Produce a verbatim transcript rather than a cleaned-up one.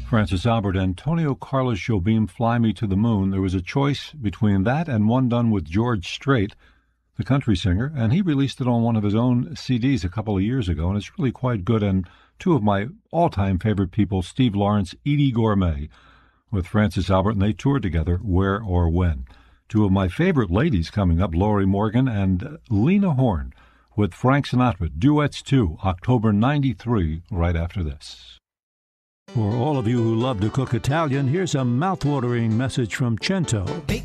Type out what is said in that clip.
Francis Albert, Antonio Carlos Jobim, Fly Me to the Moon. There was a choice between that and one done with George Strait, the country singer, and he released it on one of his own C Ds a couple of years ago, and it's really quite good. And two of my all-time favorite people, Steve Lawrence, Edie Gourmet, with Francis Albert, and they toured together, Where or When. Two of my favorite ladies coming up, Lori Morgan and Lena Horne, with Frank Sinatra, Duets two, October ninety-three, right after this. For all of you who love to cook Italian, here's a mouth-watering message from Cento.